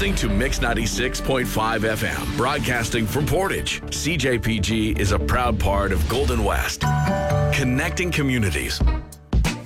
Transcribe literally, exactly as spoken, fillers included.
listening to Mix ninety-six point five F M, broadcasting from Portage. C J P G is a proud part of Golden West, connecting communities.